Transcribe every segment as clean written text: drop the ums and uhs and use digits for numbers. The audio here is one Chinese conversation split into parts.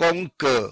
广告。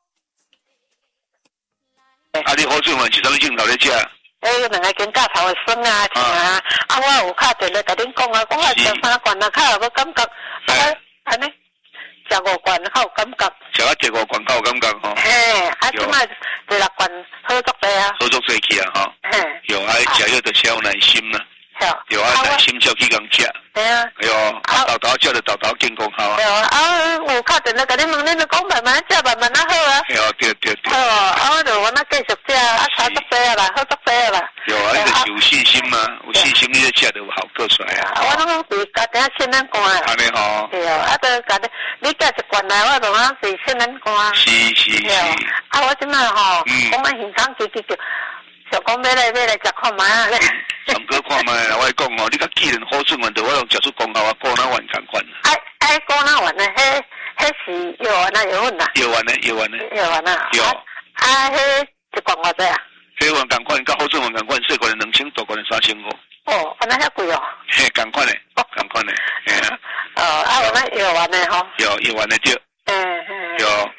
啊，你好，俊文是啥物镜头咧食？ 两个间教头的孙啊，我有敲电话甲恁讲啊，讲啊食3罐啊，较有无感觉，安尼食5罐较有感觉。 食啊食5罐较有感觉吼。 嘿，即摆第6罐好足济啊。 好足济去啊吼。嘿。有啊，食药就吃有耐心啦。有啊，耐心照去共食。对啊。哟，豆豆食就豆豆健康好啊。 对啊，有敲电话甲恁问，恁就讲慢慢食，慢慢好啊。 对。 我就我继续食，差足济啊啦，好足济啊啦。 有啊，你就是有信心嘛，有信心你就食就有效果出来啊。 我拢是家己先咱干。 安尼吼。 对啊，就家己你寄一罐来，我就是先咱干。 是。 我即摆吼，讲咱现场记，就讲要来食看卖啊咧。 三哥看卖啦，我讲哦，你甲既然好顺完，就我用食出功效啊，果哪丸同款。 果哪丸呢？迄是药丸啊，药粉啊。药丸啊。 有。 迄一罐偌济啊？ 迄丸同款，甲好顺丸同款，细罐的2000，大罐的3500。 安尼遐贵哦。 嘿，同款的，同款的，嘿啊。 有那药丸的吼。 有药丸的对。有。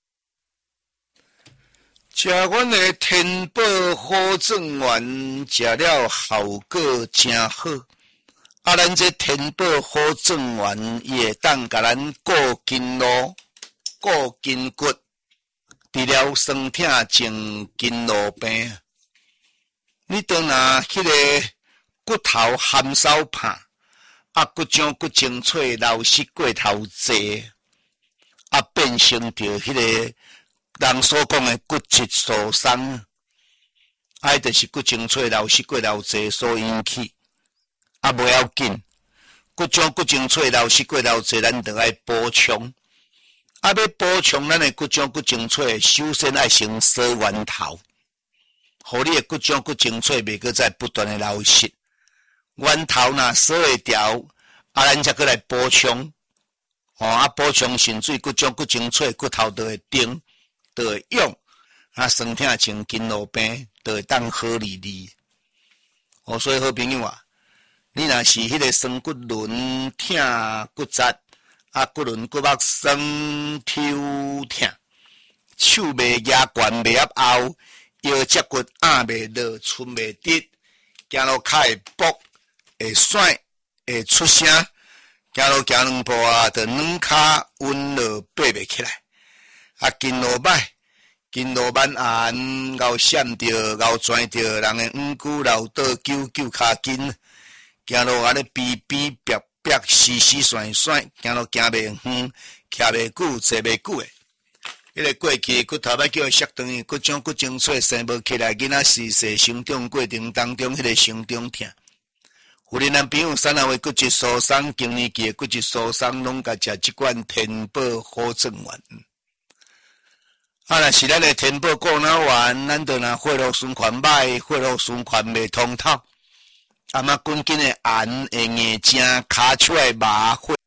食阮的天宝好状丸，食了效果真好。咱这天宝好状丸，伊会当甲咱固筋络、固筋骨，治疗酸痛、静筋络病。你当若迄个骨头含少怕，骨浆骨精粹流失过头济，变成着迄个。人所讲的骨质疏松，就是骨精粹流失过头济所引起，无要紧。骨浆骨精粹流失过头济，咱就要补充。要补充咱的骨浆骨精粹，首先要先锁源头，互你的骨浆骨精粹袂搁再不断的流失。源头若锁会调，咱才搁来补充。补充肾水骨浆骨精粹，骨头就会顶。就会用酸痛静筋络病就会当好利。所以好朋友啊，你若是迄个酸骨轮痛骨折，骨轮骨膜酸抽痛，手袂压悬袂压后，腰脊骨压袂落，寸袂直，行路脚会跛，会甩，会出声，行路行2步就软脚温落爬袂起来。筋络歹，筋络慢按，咬闪着，咬拽着，人的五骨流倒揪骹筋，行路安尼逼逼逼逼，死甩，行路行袂远，徛袂久，坐袂久诶。迄个过去骨头要叫伊摔断，骨浆骨精粹生无起来，囡仔细成长过程当中，迄个成长痛。有的咱朋友三下为骨质疏松，经年期的骨质疏松，拢甲食即款天宝好状丸。若是咱的天宝固脑丸，咱就若血路循环歹，血路循环袂通透，滚筋的寒会硬正，骹手会麻，血